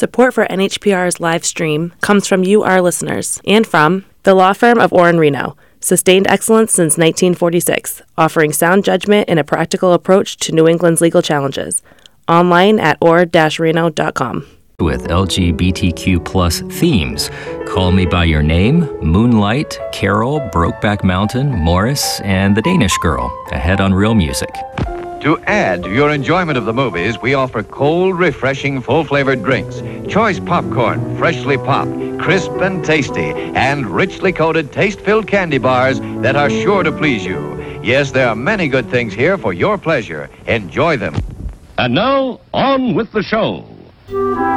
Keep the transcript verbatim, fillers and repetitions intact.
Support for N H P R's live stream comes from you, our listeners, and from the law firm of Orr and Reno. Sustained excellence since nineteen forty-six, offering sound judgment and a practical approach to New England's legal challenges. Online at orr dash reno dot com. With L G B T Q plus themes. Call Me By Your Name, Moonlight, Carol, Brokeback Mountain, Morris, and The Danish Girl, ahead on Real Music. To add to your enjoyment of the movies, we offer cold, refreshing, full-flavored drinks, choice popcorn, freshly popped, crisp and tasty, and richly coated, taste-filled candy bars that are sure to please you. Yes, there are many good things here for your pleasure. Enjoy them. And now, on with the show.